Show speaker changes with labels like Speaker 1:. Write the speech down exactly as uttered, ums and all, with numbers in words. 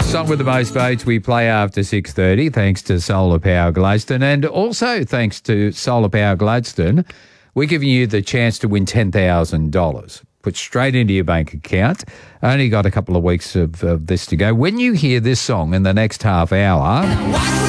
Speaker 1: Song with the most votes we play after six thirty, thanks to Solar Power Gladstone. And also thanks to Solar Power Gladstone, we're giving you the chance to win ten thousand dollars. Put straight into your bank account. Only got a couple of weeks of, of this to go. When you hear this song in the next half hour...